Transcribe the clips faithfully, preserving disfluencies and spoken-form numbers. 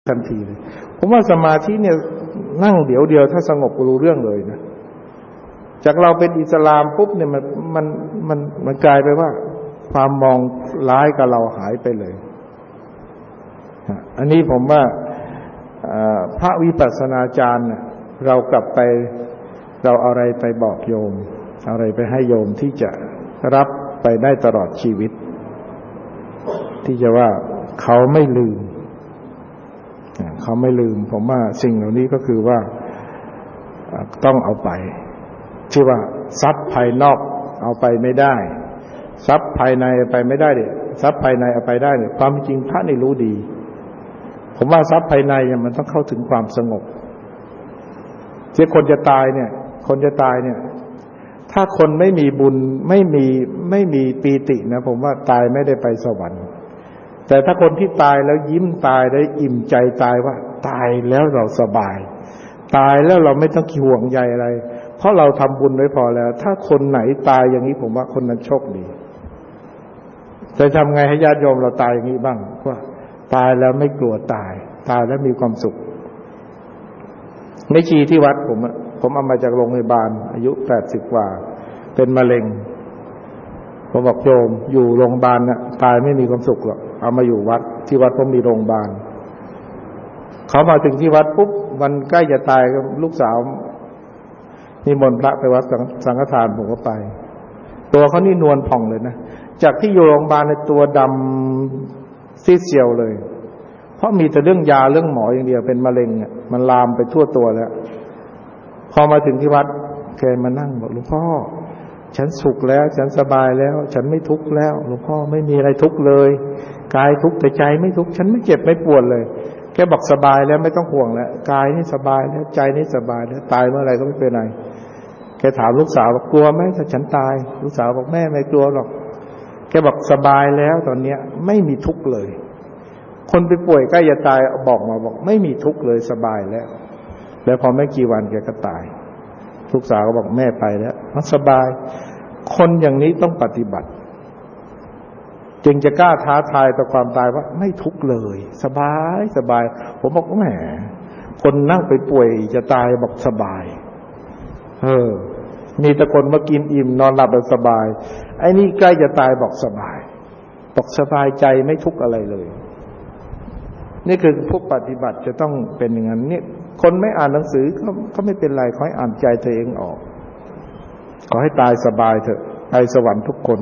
ทันทีเลยผมว่าสมาธิเนี่ยนั่งเดี๋ยวเดียวถ้าสงบรู้เรื่องเลยนะจากเราเป็นอิสลามปุ๊บเนี่ยมันมันมันมันกลายไปว่าความมองร้ายกับเราหายไปเลยอันนี้ผมว่าพระวิปัสสนาจารย์เรากลับไปเราเอาอะไรไปบอกโยมเอาอะไรไปให้โยมที่จะรับไปได้ตลอดชีวิตที่จะว่าเขาไม่ลืมเขาไม่ลืมผมว่าสิ่งเหล่านี้ก็คือว่าต้องเอาไปที่ว่าทรัพย์ภายนอกเอาไปไม่ได้ทรัพย์ภายในเอาไปไม่ได้เนี่ยทรัพย์ภายในเอาไปได้เนี่ยความจริงพระนี่รู้ดีผมว่าทรัพย์ภายในเนี่ยมันต้องเข้าถึงความสงบที่คนจะตายเนี่ยคนจะตายเนี่ยถ้าคนไม่มีบุญไม่มีไม่มีปีตินะผมว่าตายไม่ได้ไปสวรรค์แต่ถ้าคนที่ตายแล้วยิ้มตายได้อิ่มใจตายว่าตายแล้วเราสบายตายแล้วเราไม่ต้องห่วงใยอะไรเพราะเราทำบุญไว้พอแล้วถ้าคนไหนตายอย่างนี้ผมว่าคนนั้นโชคดีจะทำไงให้ญาติโยมเราตายอย่างนี้บ้างว่าตายแล้วไม่กลัวตายตายแล้วมีความสุขไม่ชีที่วัดผมผมเอามาจากโรงพยาบาลอายุแปดสิบกว่าเป็นมะเร็งผมบอกโยมอยู่โรงพยาบาลน่ะตายไม่มีความสุขหรอกเอามาอยู่วัดที่วัดผมมีโรงพยาบาลเขามาถึงที่วัดปุ๊บวันใกล้จะตายลูกสาวนิมนต์พระไปวัดสังฆทานผมก็ไปตัวเขานี่นวลผ่องเลยนะจากที่อยู่โรงพยาบาลในตัวดำซีดเซียวเลยเพราะมีแต่เรื่องยาเรื่องหมออย่างเดียวเป็นมะเร็งอ่ะมันลามไปทั่วตัวแล้วพอมาถึงที่วัดแกมานั่งบอกหลวงพ่อฉันสุขแล้วฉันสบายแล้วฉันไม่ทุกข์แล้วหลวงพ่อไม่มีอะไรทุกข์เลยกายทุกข์แต่ใจไม่ทุกข์ฉันไม่เจ็บไม่ปวดเลยแกบอกสบายแล้วไม่ต้องห่วงแล้วกายนี่สบายแล้วใจนี่สบายแล้วตายเมื่อไรก็ไม่เป็นไรแกถามลูกสาวบอกกลัวไหมถ้าฉันตายลูกสาวบอกแม่ไม่กลัวหรอกแกบอกสบายแล้วตอนเนี้ยไม่มีทุกข์เลยคนไปป่วยใกล้จะตายบอกมาบอกไม่มีทุกข์เลยสบายแล้วแล้วพอไม่กี่วันแกก็ตายลูกสาวก็บอกแม่ไปแล้วมันสบายคนอย่างนี้ต้องปฏิบัติจึงจะกล้าท้าทายต่อความตายว่าไม่ทุกข์เลยสบายสบายผมบอกแหมคนนั่งไปป่วยจะตายบอกสบายเออมีแต่คนมากินอิ่มนอนหลับแบบสบายไอ้นี่ใกล้จะตายบอกสบายบอกสบายใจไม่ทุกข์อะไรเลยนี่คือผู้ปฏิบัติจะต้องเป็นอย่างนั้นเนี่ยคนไม่อ่านหนังสือก็ก็ไม่เป็นไรขอให้อ่านใจตัวเองออกขอให้ตายสบายเถอะไปสวรรค์ทุกคน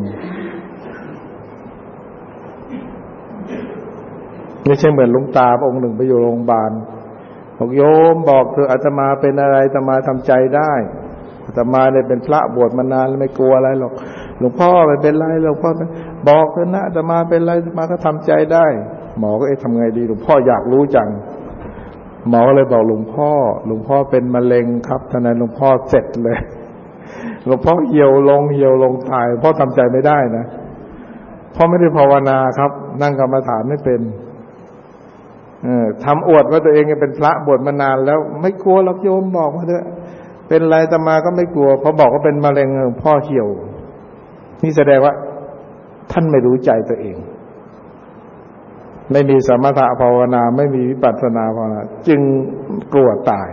ไม่ใช่เหมือนหลวงตาพระองค์หนึ่งไปอยู่โรงพยาบาลบอกโยมบอกเธออาตมาเป็นอะไรอาตมาทำใจได้อาตมาเนี่ยเป็นพระบวชมานานไม่กลัวอะไรหรอกหลวงพ่อไม่เป็นไรหลวงพ่อบอกเถอะนะอาตมาเป็นไรอาตมาก็ทำใจได้หมอก็เอ๊ะทำไงดีหลวงพ่ออยากรู้จังหมอเลยบอกหลวงพ่อหลวงพ่อเป็นมะเร็งครับท่านนั้นหลวงพ่อเสร็จเลยหลวงพ่อเหี่ยวลงเหี่ยวลงตายพ่อทำใจไม่ได้นะพ่อไม่ได้ภาวนาครับนั่งกรรมฐานไม่เป็นเออทำอวดว่าตัวเองเป็นพระบวชมานานแล้วไม่กลัวหรอกโยมบอกมาเถอะเป็นไรอาตมาก็ไม่กลัวพอบอกว่าเป็นมะเร็งหลวงพ่อเหี่ยวนี่แสดงว่าท่านไม่รู้ใจตัวเองไม่มีสมถะภาวนาไม่มีวิปัสสนาภาวนาจึงกลัวตาย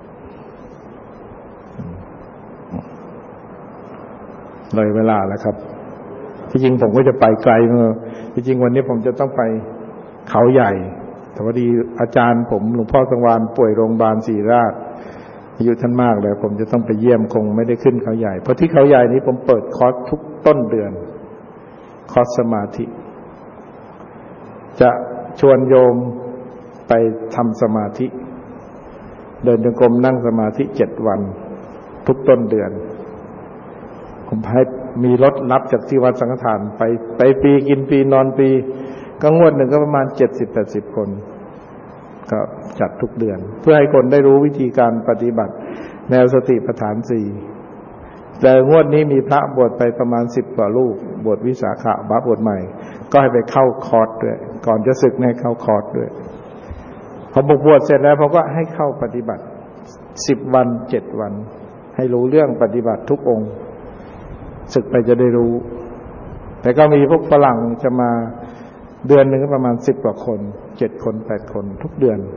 เลยเวลาแล้วครับที่จริงผมก็จะไปไกลเมื่อที่จริงวันนี้ผมจะต้องไปเขาใหญ่แต่พอดีอาจารย์ผมหลวงพ่อสังวานป่วยโรงพยาบาลศรีราชอายุท่านมากแล้วผมจะต้องไปเยี่ยมคงไม่ได้ขึ้นเขาใหญ่เพราะที่เขาใหญ่นี้ผมเปิดคอร์สทุกต้นเดือนคอร์สสมาธิจะชวนโยมไปทำสมาธิเดินจงกรมนั่งสมาธิเจ็ดวันทุกต้นเดือนผมให้มีรถรับจากที่วัดสังฆทานไปไปปีกินปีนอนปีก็งวดหนึ่งก็ประมาณเจ็ดสิบแปดสิบคนก็จัดทุกเดือนเพื่อให้คนได้รู้วิธีการปฏิบัติแนวสติปัฏฐานสี่แต่งวดนี้มีพระบวชไปประมาณสิบกว่ารูปบวชวิสาขะบวชใหม่ก็ให้ไปเข้าคอร์สด้วยก่อนจะศึกให้เข้าคอร์สด้วยพอบวชเสร็จแล้วผมก็ให้เข้าปฏิบัติสิบวันเจ็ดวันให้รู้เรื่องปฏิบัติทุกองค์ศึกไปจะได้รู้แต่ก็มีพวกฝรั่งจะมาเดือนหนึ่งก็ประมาณสิบกว่าคนเจ็ดคนแปดคนทุกเดือน